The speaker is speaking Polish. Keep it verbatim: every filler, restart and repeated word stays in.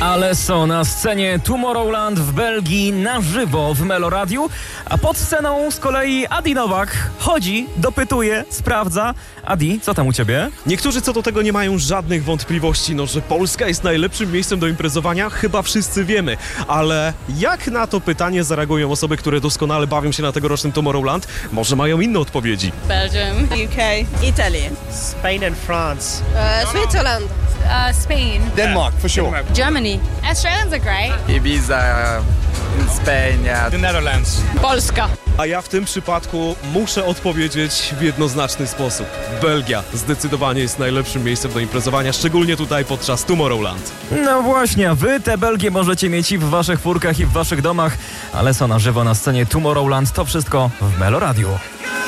Alesso na scenie Tomorrowland w Belgii na żywo w Meloradiu, a pod sceną z kolei Adi Nowak chodzi, dopytuje, sprawdza. Adi, co tam u ciebie? Niektórzy co do tego nie mają żadnych wątpliwości, no że Polska jest najlepszym miejscem do imprezowania, chyba wszyscy wiemy, ale jak na to pytanie zareagują osoby, które doskonale bawią się na tegorocznym Tomorrowland? Może mają inne odpowiedzi. Belgium, U K, Italy, Spain and France. uh, Switzerland, Uh, Spain. Denmark, for sure. Germany, Australians are great. Ibiza, Spain, yeah. The Netherlands. Polska. A ja w tym przypadku muszę odpowiedzieć w jednoznaczny sposób. Belgia zdecydowanie jest najlepszym miejscem do imprezowania, szczególnie tutaj podczas Tomorrowland. No właśnie, a wy tę Belgię możecie mieć i w waszych furkach, i w waszych domach. Alesso na żywo na scenie Tomorrowland. To wszystko w Meloradiu.